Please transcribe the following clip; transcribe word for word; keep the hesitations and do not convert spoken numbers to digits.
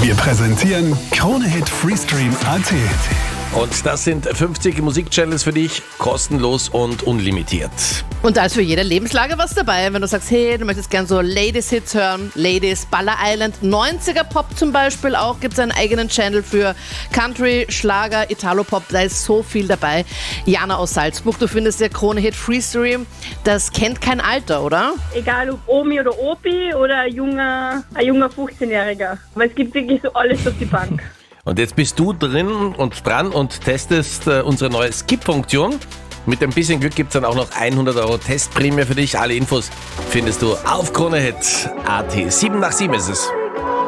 Wir präsentieren Krone Hit Freestream Punkt a t. Und das sind fünfzig Musikchannels für dich, kostenlos und unlimitiert. Und da ist für jede Lebenslage was dabei. Wenn du sagst, hey, du möchtest gern so Ladies-Hits hören, Ladies, Baller Island, neunziger-Pop zum Beispiel auch, gibt es einen eigenen Channel für Country, Schlager, Italo-Pop, da ist so viel dabei. Jana aus Salzburg, du findest der Krone Hit Freestream, das kennt kein Alter, oder? Egal ob Omi oder Opi oder ein junger, ein junger fünfzehnjähriger. Aber es gibt wirklich so alles auf die Bank. Und jetzt bist du drin und dran und testest äh, unsere neue Skip-Funktion. Mit ein bisschen Glück gibt es dann auch noch hundert Euro Testprämie für dich. Alle Infos findest du auf Krone Hit Punkt a t. sieben nach sieben ist es.